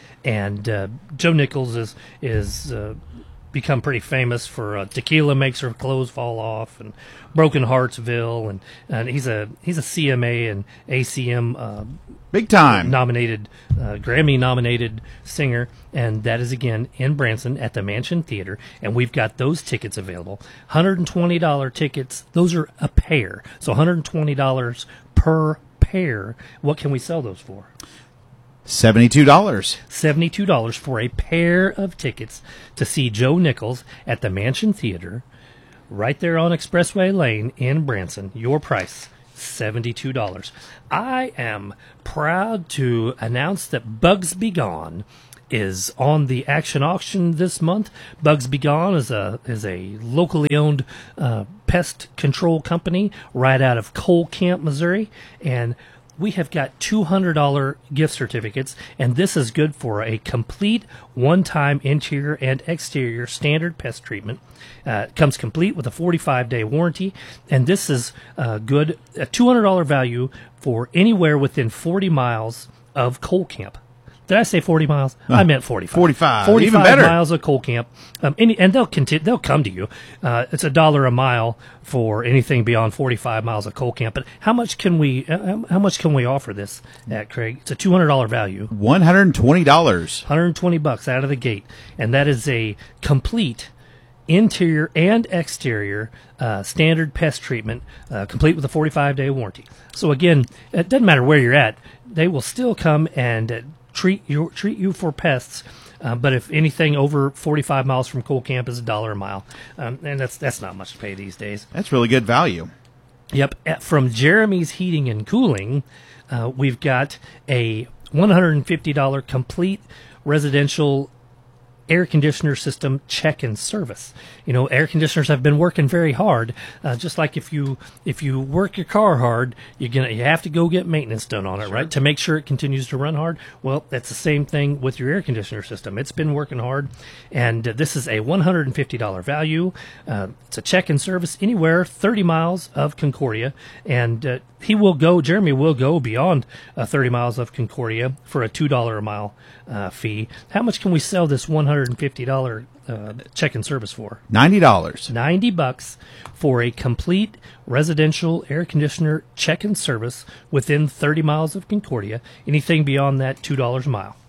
And uh, Joe Nichols is is uh, become pretty famous for uh, Tequila Makes Her Clothes Fall Off and Broken Heartsville, and, and he's a he's a C M A and A C M uh, big time nominated uh, Grammy nominated singer, and that is again in Branson at the Mansion Theater, and we've got those tickets available. one hundred twenty dollars tickets. Those are a pair, so one hundred twenty dollars per pair. What can we sell those for? seventy-two dollars. seventy-two dollars for a pair of tickets to see Joe Nichols at the Mansion Theater, right there on Expressway Lane in Branson. Your price, seventy-two dollars. I am proud to announce that Bugs Be Gone is on the action auction this month. Bugs Be Gone is a is a locally owned uh, pest control company right out of Cole Camp, Missouri, and we have got two hundred dollars gift certificates, and this is good for a complete one-time interior and exterior standard pest treatment. Uh, it comes complete with a forty-five day warranty, and this is uh, good, a two hundred dollars value for anywhere within forty miles of Cole Camp. Did I say forty miles? Uh, I meant forty-five. forty-five, forty-five even better. miles of Cole Camp, um, any, and they'll continue. They'll come to you. Uh, it's a dollar a mile for anything beyond forty-five miles of Cole Camp. But how much can we? Uh, how much can we offer this at, Craig? It's a two hundred dollar value. One hundred twenty dollars. One hundred twenty bucks out of the gate, and that is a complete interior and exterior uh, standard pest treatment, uh, complete with a forty-five day warranty. So again, it doesn't matter where you're at; they will still come and uh, treat you treat you for pests. Uh, but if anything over forty-five miles from Cole Camp is a dollar a mile, um, and that's that's not much to pay these days. That's really good value. Yep. At, from Jeremy's Heating and Cooling, uh, we've got a one hundred fifty dollars complete residential air conditioner system check and service. You know, air conditioners have been working very hard. Uh, just like if you if you work your car hard, you're gonna you have to go get maintenance done on it, sure. right, to make sure it continues to run hard. Well, that's the same thing with your air conditioner system. It's been working hard, and uh, this is a one hundred fifty dollars value. Uh, it's a check and service anywhere thirty miles of Concordia, and uh, he will go. Jeremy will go beyond uh, thirty miles of Concordia for a two dollars a mile uh, fee. How much can we sell this one hundred fifty dollars uh, check and service for? ninety dollars. ninety bucks for a complete residential air conditioner check and service within thirty miles of Concordia. Anything beyond that, two dollars a mile.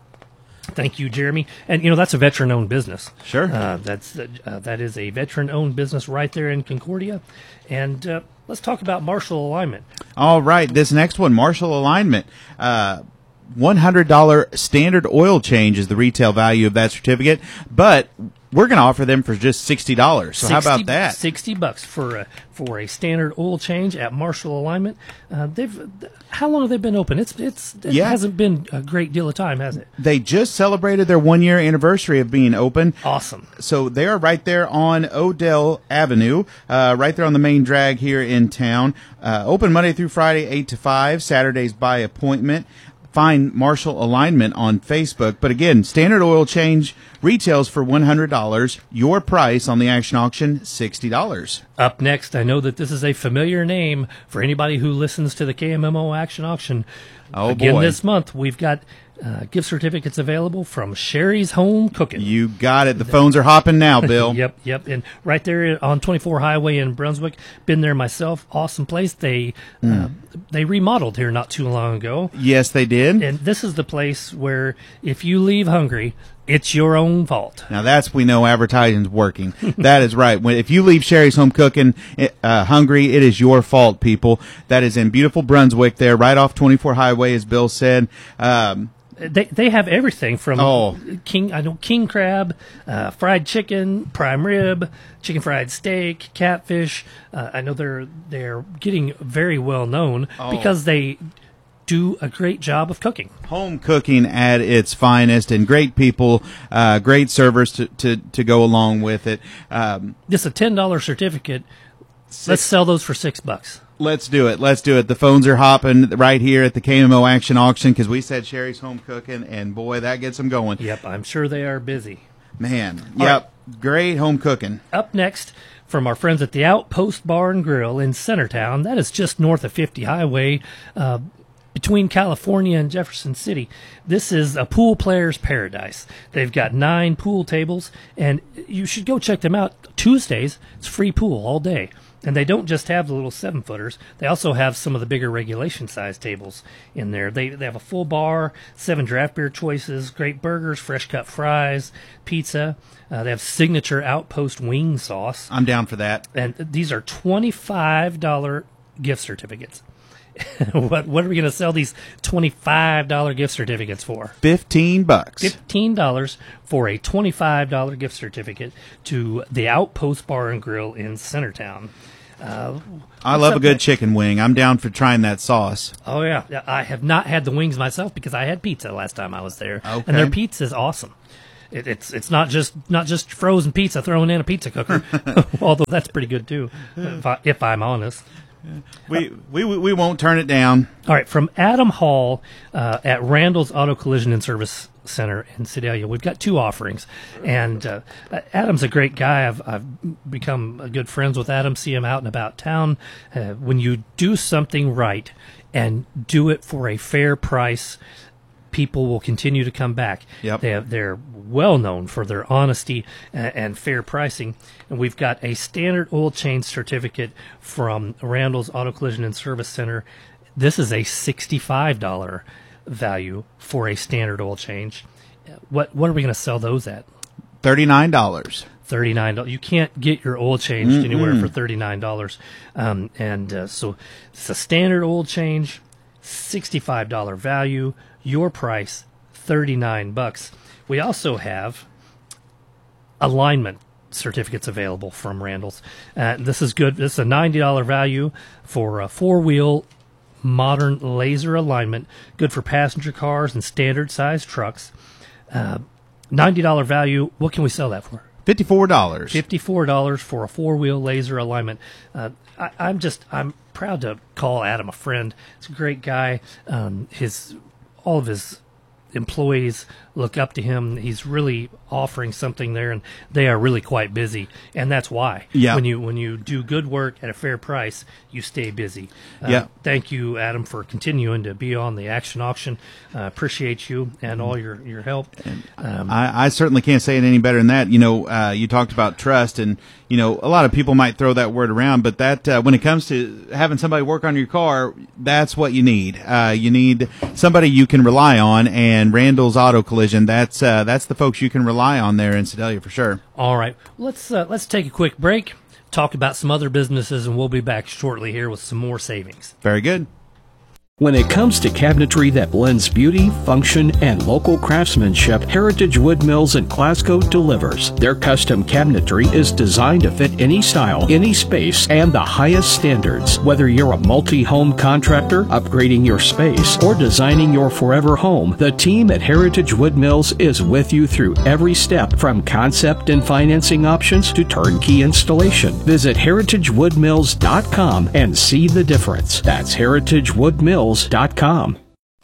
Thank you, Jeremy. And, you know, that's a veteran-owned business. Sure. Uh, that's uh, that is a veteran-owned business right there in Concordia. And uh, let's talk about Marshall Alignment. All right. This next one, Marshall Alignment. Uh, one hundred dollars standard oil change is the retail value of that certificate, but we're going to offer them for just sixty dollars. So sixty, how about that? sixty bucks for a, for a standard oil change at Marshall Alignment. Uh, they've how long have they been open? It's it's it yeah. hasn't been a great deal of time, has it? They just celebrated their one year anniversary of being open. Awesome. So they are right there on Odell Avenue, uh, right there on the main drag here in town. Uh, open Monday through Friday, eight to five. Saturdays by appointment. Find Marshall Alignment on Facebook. But again, standard oil change retails for one hundred dollars. Your price on the action auction, sixty dollars. Up next, I know that this is a familiar name for anybody who listens to the K M M O Action Auction. Oh, Again, boy. this month, we've got uh, gift certificates available from Sherry's Home Cooking. You got it. The phones are hopping now, Bill. Yep, yep. And right there on twenty-four Highway in Brunswick. Been there myself. Awesome place. They mm. uh, they remodeled here not too long ago. Yes, they did. And this is the place where if you leave hungry, it's your own fault. Now that's we know advertising's working. That is right. When if you leave Sherry's Home Cooking uh, hungry, it is your fault, people. That is in beautiful Brunswick, there, right off twenty-four Highway, as Bill said. Um, They they have everything from oh. king I know king crab, uh, fried chicken, prime rib, chicken fried steak, catfish. Uh, I know they're they're getting very well known oh. because they do a great job of cooking. Home cooking at its finest, and great people, uh, great servers to, to, to go along with it. Um, Just a ten dollar certificate. let Let's sell those for six bucks. Let's do it. Let's do it. The phones are hopping right here at the K M M O Action Auction because we said Sherry's Home Cooking, and boy, that gets them going. Yep, I'm sure they are busy. Man, All yep, right. Great home cooking. Up next, from our friends at the Outpost Bar and Grill in Centertown, that is just north of fifty Highway. Uh, between California and Jefferson City. This is a pool player's paradise. They've got nine pool tables, and you should go check them out. Tuesdays, it's free pool all day. And they don't just have the little seven-footers. They also have some of the bigger regulation-size tables in there. They they have a full bar, seven draft beer choices, great burgers, fresh-cut fries, pizza. Uh, they have signature Outpost wing sauce. I'm down for that. And these are twenty-five dollars gift certificates. what what are we going to sell these twenty-five dollars gift certificates for? Fifteen bucks. Fifteen dollars for a twenty-five dollars gift certificate to the Outpost Bar and Grill in Centertown. Uh, I love a good chicken wing. I'm down for trying that sauce. Oh yeah, I have not had the wings myself because I had pizza last time I was there, okay. and their pizza is awesome. It, it's it's not just not just frozen pizza thrown in a pizza cooker, although that's pretty good too, if, I, if I'm honest. We, we we won't turn it down. All right, from Adam Hall uh, at Randall's Auto Collision and Service Center in Sedalia, we've got two offerings, and uh, Adam's a great guy. I've I've become good friends with Adam. See him out and about town. Uh, when you do something right and do it for a fair price, people will continue to come back. Yep. They have, they're well known for their honesty and, and fair pricing. And we've got a standard oil change certificate from Randall's Auto Collision and Service Center. This is a sixty-five dollars value for a standard oil change. What what are we going to sell those at? thirty-nine dollars. thirty-nine dollars. You can't get your oil changed Mm-mm. anywhere for thirty-nine dollars. Um, and uh, so it's a standard oil change, sixty-five dollars value. Your price, thirty-nine bucks. We also have alignment certificates available from Randall's. Uh, this is good. This is a ninety dollars value for a four-wheel modern laser alignment, good for passenger cars and standard-sized trucks. Uh, ninety dollars value. What can we sell that for? fifty-four dollars. fifty-four dollars for a four-wheel laser alignment. Uh, I, I'm just, I'm proud to call Adam a friend. He's a great guy. Um, his, all of his employees look up to him. He's really offering something there, and they are really quite busy, and that's why. Yeah. When you when you do good work at a fair price, you stay busy. Uh, yeah. Thank you, Adam, for continuing to be on the Action Auction. Uh, appreciate you and all your your help. Um, I, I certainly can't say it any better than that. You know, uh, you talked about trust, and you know, a lot of people might throw that word around, but that uh, when it comes to having somebody work on your car, that's what you need. Uh, you need somebody you can rely on, and Randall's Auto Collision, that's uh, that's the folks you can rely on there in Sedalia for sure. All right, let's uh, let's take a quick break, talk about some other businesses, and we'll be back shortly here with some more savings. Very good. When it comes to cabinetry that blends beauty, function, and local craftsmanship, Heritage Wood Mills in Glasgow delivers. Their custom cabinetry is designed to fit any style, any space, and the highest standards. Whether you're a multi-home contractor, upgrading your space, or designing your forever home, the team at Heritage Wood Mills is with you through every step, from concept and financing options to turnkey installation. Visit heritage wood mills dot com and see the difference. That's heritage wood mills dot com.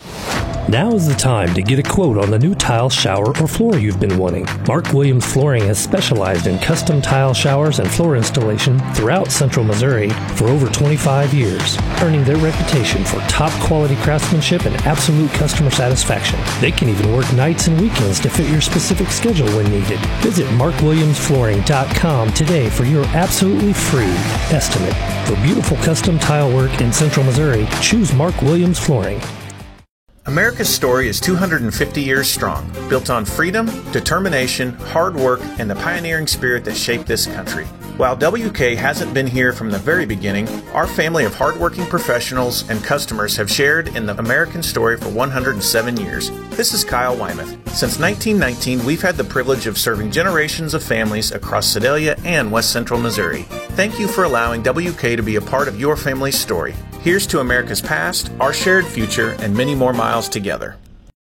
Now is the time to get a quote on the new tile, shower, or floor you've been wanting. Mark Williams Flooring has specialized in custom tile showers and floor installation throughout Central Missouri for over twenty-five years, earning their reputation for top quality craftsmanship and absolute customer satisfaction. They can even work nights and weekends to fit your specific schedule when needed. Visit mark williams flooring dot com today for your absolutely free estimate. For beautiful custom tile work in Central Missouri, choose Mark Williams Flooring. America's story is two hundred fifty years strong, built on freedom, determination, hard work, and the pioneering spirit that shaped this country. While W K hasn't been here from the very beginning, our family of hardworking professionals and customers have shared in the American story for one hundred seven years. This is Kyle Wymuth. Since nineteen nineteen, we've had the privilege of serving generations of families across Sedalia and West Central Missouri. Thank you for allowing W K to be a part of your family's story. Here's to America's past, our shared future, and many more miles together.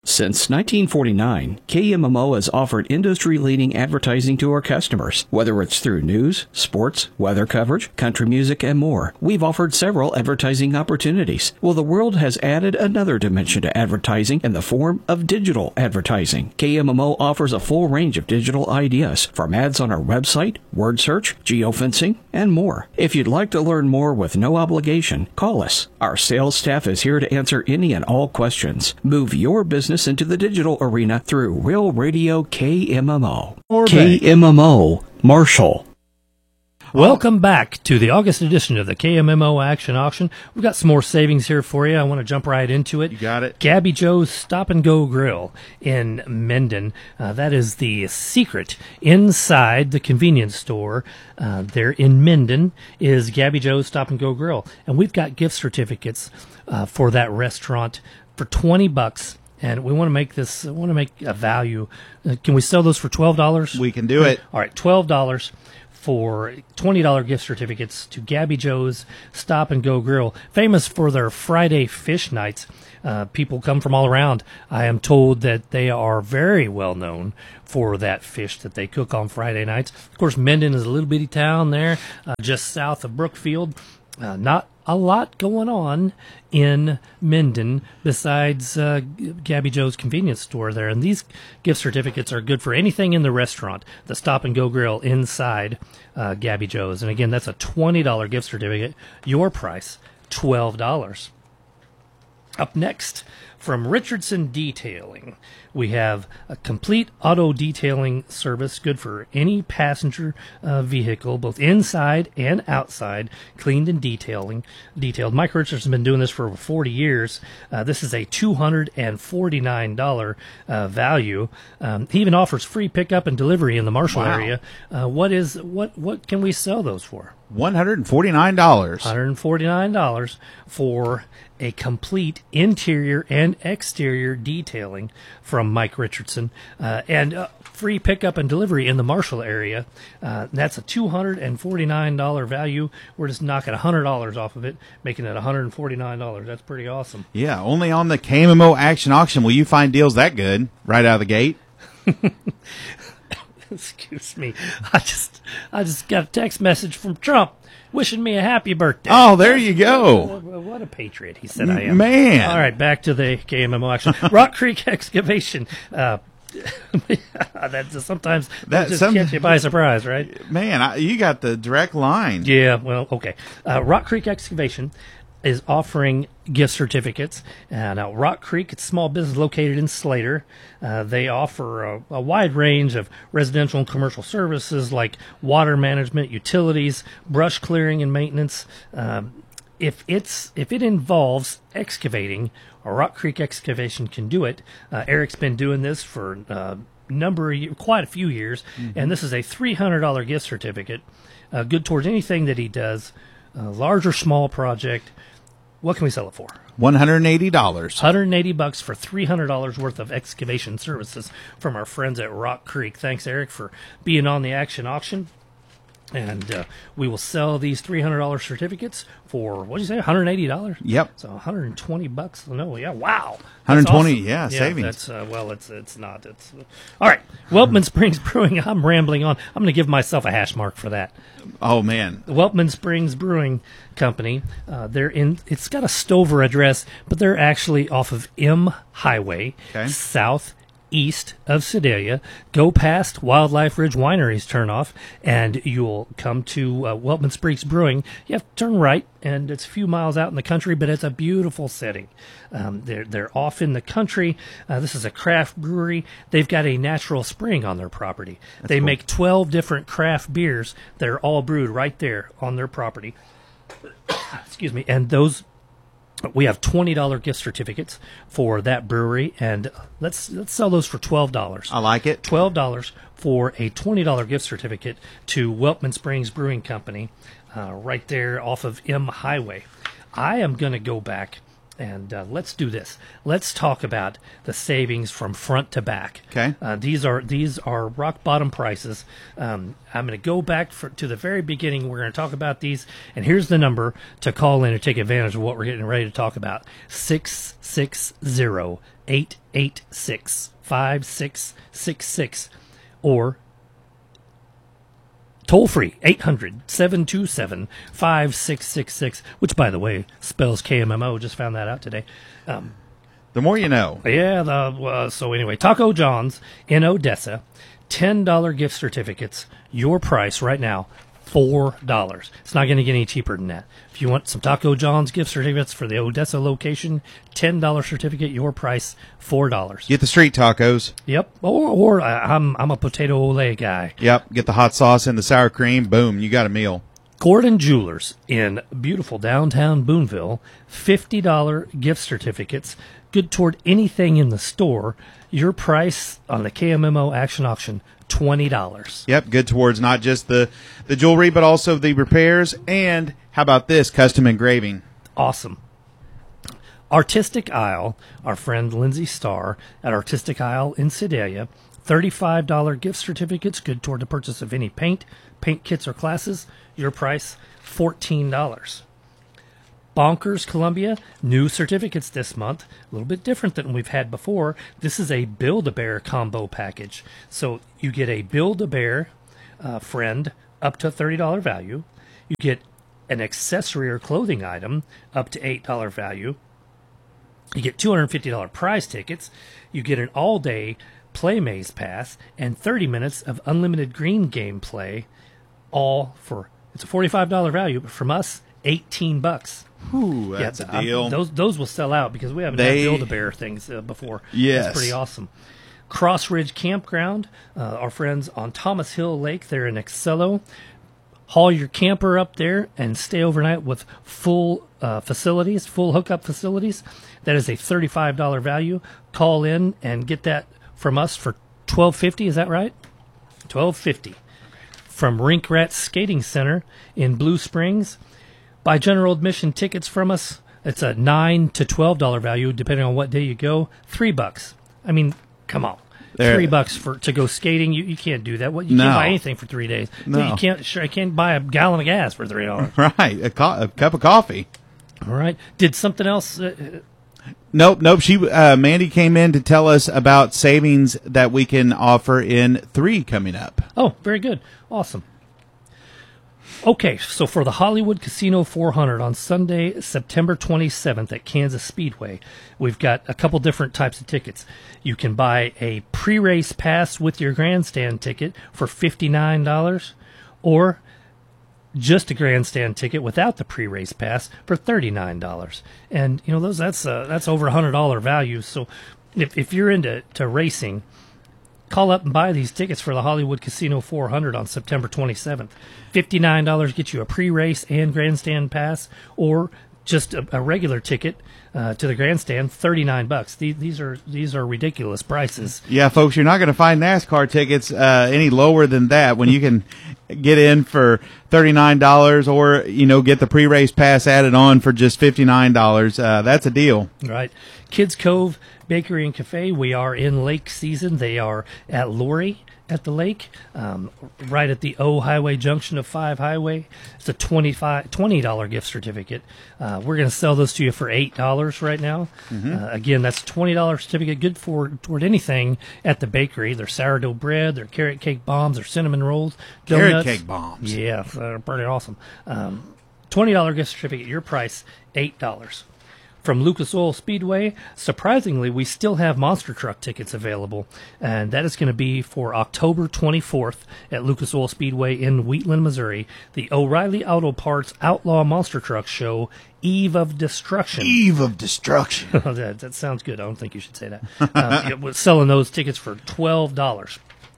Since nineteen forty-nine, K M M O has offered industry-leading advertising to our customers. Whether it's through news, sports, weather coverage, country music, and more, we've offered several advertising opportunities. Well, the world has added another dimension to advertising in the form of digital advertising. K M M O offers a full range of digital ideas, from ads on our website, word search, geofencing, and more. If you'd like to learn more with no obligation, call us. Our sales staff is here to answer any and all questions. Move your business into the digital arena through Real Radio K M M O. K M M O, Marshall. Welcome back to the August edition of the K M M O Action Auction. We've got some more savings here for you. I want to jump right into it. You got it. Gabby Joe's Stop and Go Grill in Mendon. Uh, that is the secret inside the convenience store. Uh, there in Mendon is Gabby Joe's Stop and Go Grill. And we've got gift certificates uh, for that restaurant for twenty bucks. And we want to make this, I want to make a value. Uh, can we sell those for twelve dollars? We can do it. All right, twelve dollars for twenty dollars gift certificates to Gabby Joe's Stop and Go Grill, famous for their Friday fish nights. Uh, people come from all around. I am told that they are very well known for that fish that they cook on Friday nights. Of course, Mendon is a little bitty town there, uh, just south of Brookfield. Uh, not a lot going on in Mendon besides uh, Gabby Joe's convenience store there. And these gift certificates are good for anything in the restaurant, the Stop and Go Grill inside uh, Gabby Joe's. And again, that's a twenty dollars gift certificate. Your price, twelve dollars. Up next, from Richardson Detailing, we have a complete auto detailing service, good for any passenger uh, vehicle, both inside and outside, cleaned and detailing, detailed. Mike Richardson has been doing this for over forty years. Uh, this is a two hundred forty-nine dollars uh, value. Um, he even offers free pickup and delivery in the Marshall Wow. area. Uh, what is what? What can we sell those for? one hundred forty-nine dollars. one hundred forty-nine dollars for a complete interior and exterior detailing from Mike Richardson, uh, and uh, free pickup and delivery in the Marshall area. Uh, that's a two hundred forty-nine dollars value. We're just knocking one hundred dollars off of it, making it one hundred forty-nine dollars. That's pretty awesome. Yeah, only on the K M M O Action Auction will you find deals that good right out of the gate. Excuse me. I just I just got a text message from Trump wishing me a happy birthday. Oh, there you go. What, what a patriot he said I am. Man. All right, back to the K M M O action. Rock Creek Excavation. Uh, that just, sometimes that That- just some- catch you by surprise, right? Man, I, you got the direct line. Yeah, well, okay. Uh, Rock Creek Excavation is offering gift certificates. Uh, now, Rock Creek, it's a small business located in Slater. Uh, they offer a, a wide range of residential and commercial services like water management, utilities, brush clearing and maintenance. Um, if it's if it involves excavating, or Rock Creek Excavation can do it. Uh, Eric's been doing this for uh, number of years, quite a few years, Mm-hmm. and this is a three hundred dollars gift certificate, uh, good towards anything that he does, uh, large or small project. What can we sell it for? one hundred eighty dollars. one hundred eighty bucks for three hundred dollars worth of excavation services from our friends at Rock Creek. Thanks, Eric, for being on the action auction. And uh, we will sell these three hundred dollars certificates for, what did you say, one hundred eighty dollars? Yep. So one hundred twenty bucks. No, yeah, wow. one hundred twenty, That's awesome. yeah, savings. That's, uh, well, it's it's not. It's uh, all right. Weltman Springs Brewing. I'm rambling on. I'm going to give myself a hash mark for that. Oh, man. The Weltman Springs Brewing Company. Uh, they're in. It's got a Stover address, but they're actually off of M Highway, Okay. south east of Sedalia. Go past Wildlife Ridge Winery's turnoff, and you'll come to uh, Weltman Springs Brewing. You have to turn right, and it's a few miles out in the country, but it's a beautiful setting. Um, they're they're off in the country. Uh, this is a craft brewery. They've got a natural spring on their property. they cool. make twelve different craft beers. They're all brewed right there on their property. Excuse me, and those. We have twenty dollars gift certificates for that brewery, and let's let's sell those for twelve dollars. I like it. twelve dollars for a twenty dollars gift certificate to Weltman Springs Brewing Company, uh, right there off of M Highway. I am going to go back And uh, let's do this. Let's talk about the savings from front to back. Okay. Uh, these are these are rock bottom prices. Um, I'm going to go back for, to the very beginning. We're going to talk about these. And here's the number to call in and take advantage of what we're getting ready to talk about. six six zero, eight eight six, five six six six or toll free, eight hundred, seven two seven, five six six six, which, by the way, spells K M M O. Just found that out today. Um, the more you know. Yeah, the, uh, so anyway, Taco John's in Odessa, ten dollars gift certificates. Your price right now, four dollars. It's not going to get any cheaper than that. If you want some Taco John's gift certificates for the Odessa location, ten dollars certificate, your price, four dollars. Get the street tacos. Yep. Or, or uh, I'm, I'm a potato ole guy. Yep. Get the hot sauce and the sour cream. Boom. You got a meal. Gordon Jewelers in beautiful downtown Boonville, fifty dollars gift certificates, good toward anything in the store. Your price on the K M M O Action Auction, twenty dollars. Yep, good towards not just the, the jewelry, but also the repairs. And how about this, custom engraving? Awesome. Artistic Isle, our friend Lindsay Starr at Artistic Isle in Sedalia, thirty-five dollars gift certificates, good toward the purchase of any paint, paint kits or classes. Your price, fourteen dollars. Bonkers Columbia, new certificates this month. A little bit different than we've had before. This is a Build-A-Bear combo package. So you get a Build-A-Bear uh, friend up to a thirty dollars value. You get an accessory or clothing item up to eight dollars value. You get two hundred fifty dollars prize tickets. You get an all-day Play Maze Pass and thirty minutes of unlimited green game play, all for, it's a forty-five dollars value, but from us, eighteen bucks. Ooh, that's yeah, a deal. Um, those those will sell out because we haven't They- had Build-A-Bear things uh, before. Yes. That's pretty awesome. Cross Ridge Campground, uh, our friends on Thomas Hill Lake, they're in Excello. Haul your camper up there and stay overnight with full uh, facilities, full hookup facilities. That is a thirty-five dollars value. Call in and get that from us for twelve fifty. Is that right? twelve fifty. From Rink Rat Skating Center in Blue Springs. Buy general admission tickets from us. It's a nine to twelve dollars value, depending on what day you go. Three bucks. I mean, come on. There- Three bucks for to go skating. You, you can't do that. What you No. can't buy anything for three days. No. You can't. Sure, I can't buy a gallon of gas for three dollars. Right, a, co- a cup of coffee. All right. Did something else? Uh, Nope, nope. She, uh, Mandy came in to tell us about savings that we can offer in three coming up. oh, very good. Awesome. Okay, so for the Hollywood Casino four hundred on Sunday, September twenty-seventh at Kansas Speedway, we've got a couple different types of tickets. You can buy a pre-race pass with your grandstand ticket for fifty-nine dollars, or just a grandstand ticket without the pre-race pass for thirty-nine dollars. And you know those that's uh, that's over a hundred dollar value. So if if you're into to racing, call up and buy these tickets for the Hollywood Casino four hundred on September twenty-seventh. fifty-nine dollars gets you a pre-race and grandstand pass, or just a, a regular ticket uh, to the grandstand, thirty-nine bucks. These, these are these are ridiculous prices. Yeah, folks, you're not going to find NASCAR tickets uh, any lower than that when you can get in for thirty-nine dollars or, you know, get the pre-race pass added on for just fifty-nine dollars. Uh, that's a deal. Right. Kids Cove Bakery and Cafe, we are in lake season. They are at Lori at the lake, um, right at the O Highway junction of five Highway. It's a twenty-five, twenty dollars gift certificate. Uh, we're going to sell those to you for eight dollars right now. Mhm. Uh, again, that's a twenty dollars certificate, good for toward anything at the bakery. Their sourdough bread, their carrot cake bombs, their cinnamon rolls, Carrot donuts. cake bombs. Yeah, they're pretty awesome. Um, twenty dollars gift certificate, your price, eight dollars. From Lucas Oil Speedway, surprisingly, we still have monster truck tickets available, and that is going to be for October twenty-fourth at Lucas Oil Speedway in Wheatland, Missouri. The O'Reilly Auto Parts Outlaw Monster Truck Show, Eve of Destruction. Eve of Destruction. that, that sounds good. I don't think you should say that. Uh, it was selling those tickets for twelve dollars.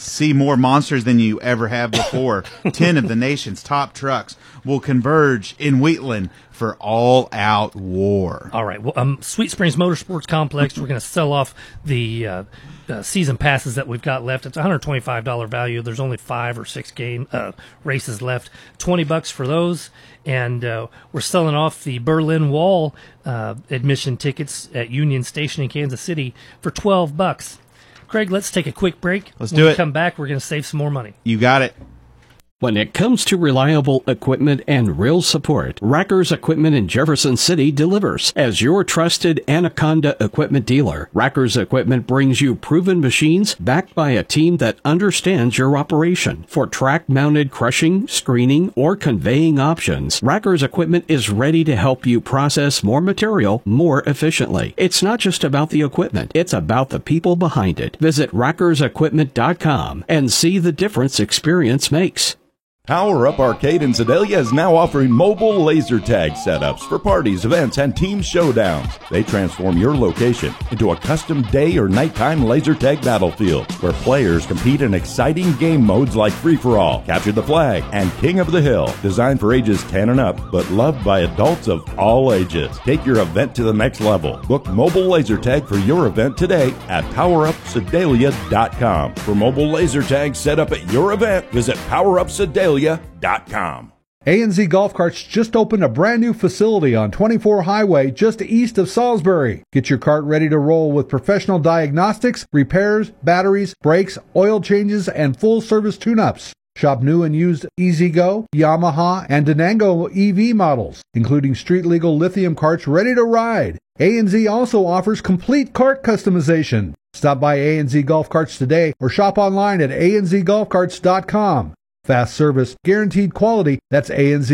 see more monsters than you ever have before. Ten of the nation's top trucks will converge in Wheatland for all-out war. All right. Well, um, Sweet Springs Motorsports Complex, we're going to sell off the uh, uh, season passes that we've got left. It's one hundred twenty-five dollars value. There's only five or six game uh, races left. twenty bucks for those. And uh, we're selling off the Berlin Wall uh, admission tickets at Union Station in Kansas City for twelve bucks. Craig, let's take a quick break. Let's when do we it. come back, we're going to save some more money. You got it. When it comes to reliable equipment and real support, Rackers Equipment in Jefferson City delivers. As your trusted Anaconda equipment dealer, Rackers Equipment brings you proven machines backed by a team that understands your operation. For track-mounted crushing, screening, or conveying options, Rackers Equipment is ready to help you process more material more efficiently. It's not just about the equipment, it's about the people behind it. Visit rackers equipment dot com and see the difference experience makes. Power Up Arcade in Sedalia is now offering mobile laser tag setups for parties, events, and team showdowns. They transform your location into a custom day or nighttime laser tag battlefield where players compete in exciting game modes like Free-for-All, Capture the Flag, and King of the Hill. Designed for ages ten and up, but loved by adults of all ages. Take your event to the next level. Book mobile laser tag for your event today at power up sedalia dot com. For mobile laser tag set up at your event, visit power up sedalia dot com. A N Z Golf Carts just opened a brand new facility on twenty-four Highway just east of Salisbury. Get your cart ready to roll with professional diagnostics, repairs, batteries, brakes, oil changes, and full service tune-ups. Shop new and used E-Z-Go, Yamaha, and Denango E V models, including street-legal lithium carts ready to ride. A N Z also offers complete cart customization. Stop by A N Z Golf Carts today or shop online at a n z golf carts dot com. Fast service, guaranteed quality, that's A N Z